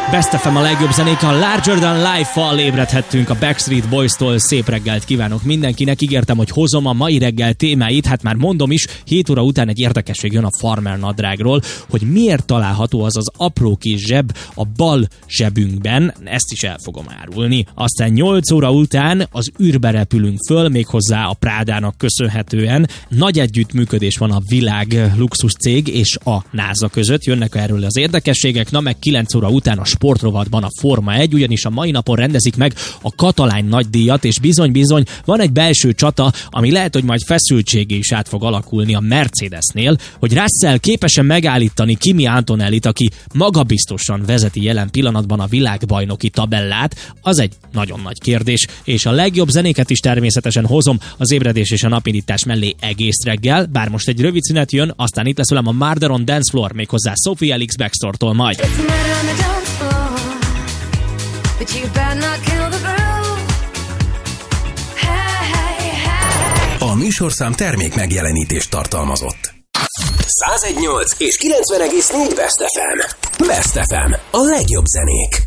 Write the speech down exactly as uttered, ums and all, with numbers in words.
Best ef em a legjobb zenék, a Larger Than Life-val ébredhettünk a Backstreet Boys-tól. Szép reggelt kívánok mindenkinek. Ígértem, hogy hozom a mai reggel témáit, hát már mondom is, hét óra után egy érdekesség jön a farmer nadrágról, hogy miért található az az apró kis zseb a bal zsebünkben, ezt is el fogom árulni. Aztán nyolc óra után az űrbe repülünk föl, méghozzá a Prádának köszönhetően. Nagy együttműködés van a világ luxus cég és a NASA között, jönnek erről az érdekességek, na meg kilenc óra után a sportrovatban a Forma egy, ugyanis a mai napon rendezik meg a Katalány nagydíjat, és bizony-bizony van egy belső csata, ami lehet, hogy majd feszültségé is át fog alakulni a Mercedesnél, hogy Russell képes-e megállítani Kimi Antonellit, aki magabiztosan vezeti jelen pillanatban a világbajnoki tabellát, az egy nagyon nagy kérdés, és a legjobb zenéket is természetesen hozom az ébredés és a napindítás mellé egész reggel, bár most egy rövid szünet jön, aztán itt lesz velem a Murder on Dance Floor, méghozzá Sophie Elix Bextortól majd. But you better not kill the groove. Hey, hey, hey. A műsorszám termék megjelenítést tartalmazott. száz egy egész nyolc és kilencven egész négy Best ef em. Best ef em. A legjobb zenék.